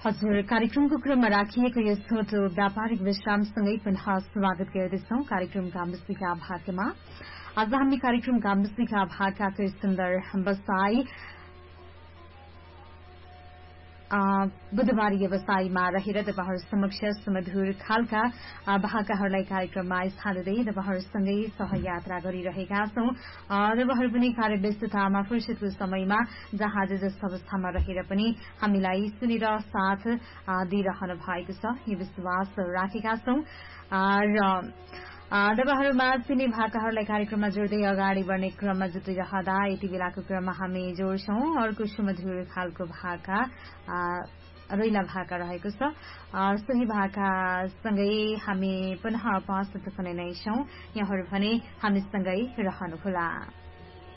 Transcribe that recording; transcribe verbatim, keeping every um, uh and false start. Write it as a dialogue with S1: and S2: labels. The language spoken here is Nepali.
S1: हजुर कार्यक्रमको क्रममा राखिएको यस छोटो व्यापारिक विश्रामसँगै पुनः स्वागत गर्दछौं कार्यक्रम गाम्बुसीका भागमा। आज हामी कार्यक्रम गाम्बुसीका भागका सुन्दर बसाई बुधबारी व्यवसायमा रहेर तपाईहरु समक्ष सुमधुर खालका भाकाहरूलाई कार्यक्रममा स्थान दिँदै तपाईहरुसँगै सहयात्रा गरिरहेका छौं। तपाईहरु पनि कार्यव्यस्ततामा फुर्सदको समयमा जहाँ जे जस्तो अवस्थामा रहेर पनि हामीलाई सुनेर साथ दिइरहनु भएको छ यो विश्वास राखेका छौं। र तपाईहरुमा सिने भाकाहरूलाई कार्यक्रममा जोड्दै अगाडि बढ्ने क्रममा जुटिरहँदा यति बेलाको क्रममा हामी जोड्छौं अर्को सुमधुर खालको भाका रैला भाका रहेको छ। सोही भाका सँगै हामी पुनः उपस्थित हुने नै छौं। यहाँहरु भने हामीसँगै रहनुहोला।